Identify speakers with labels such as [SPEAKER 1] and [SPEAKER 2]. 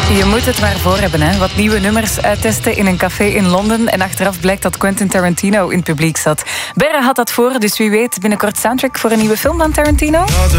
[SPEAKER 1] Je moet het maar voor hebben, hè. Wat nieuwe nummers uittesten in een café in Londen. En achteraf blijkt dat Quentin Tarantino in het publiek zat. Berre had dat voor, dus wie weet binnenkort soundtrack voor een nieuwe film van Tarantino?